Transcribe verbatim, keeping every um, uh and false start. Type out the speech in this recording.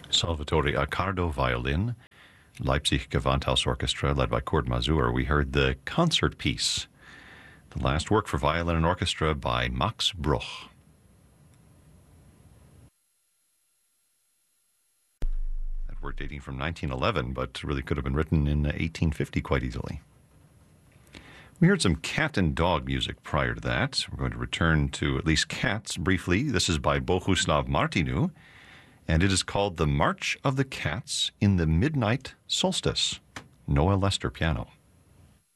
Salvatore Accardo, violin. Leipzig Gewandhaus Orchestra, led by Kurt Masur. We heard the concert piece, the last work for violin and orchestra by Max Bruch. That work dating from nineteen eleven, but really could have been written in eighteen fifty quite easily. We heard some cat and dog music prior to that. We're going to return to at least cats briefly. This is by Bohuslav Martinu, and it is called The March of the Cats in the Midnight Solstice. Noah Lester, piano.